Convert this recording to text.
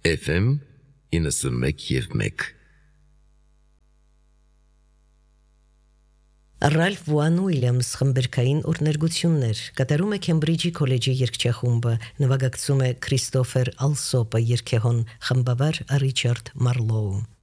FM 91.1 Ռալֆ Վուան Ուիլյամս խմբերքային օրներգություններ կատարում է Քեմբրիջի քոլեջի երգչախումբը, նվագակցում է Քրիստոֆեր Ալսոպը երգեհոն, խմբավար Ռիչարդ Մարլոու։